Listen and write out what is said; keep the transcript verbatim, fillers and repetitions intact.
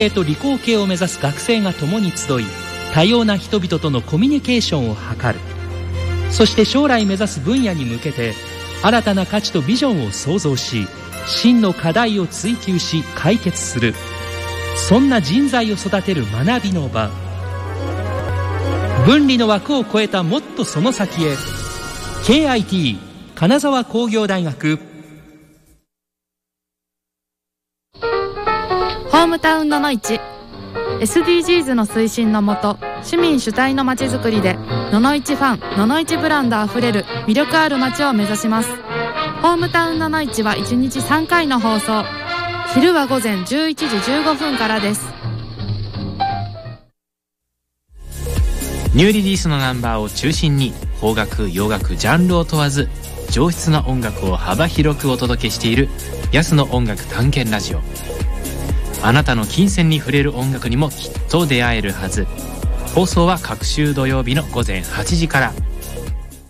と理工系を目指す学生が共に集い、多様な人々とのコミュニケーションを図る。そして将来目指す分野に向けて新たな価値とビジョンを創造し、真の課題を追求し解決する。そんな人材を育てる学びの場。分離の枠を超えたもっとその先へ。 ケーアイティー 金沢工業大学。 ホームタウンののいち エスディージーズ の推進のもと、市民主体のまちづくりでののいちファン、ののいちブランドあふれる魅力ある街を目指します。ホームタウンののいちはいちにちさんかいの放送。昼は午前じゅういちじじゅうごふんからです。 ニューリリースのナンバーを中心に邦楽、洋楽、ジャンルを問わず上質な音楽を幅広くお届けしている安の音楽探検ラジオ。あなたの金銭に触れる音楽にもきっと出会えるはず。放送は各週土曜日の午前はちじから。